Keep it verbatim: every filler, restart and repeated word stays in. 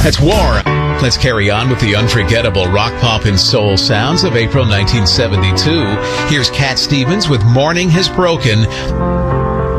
That's War. Let's carry on with the unforgettable rock, pop, and soul sounds of April nineteen seventy-two. Here's Cat Stevens with Morning Has Broken.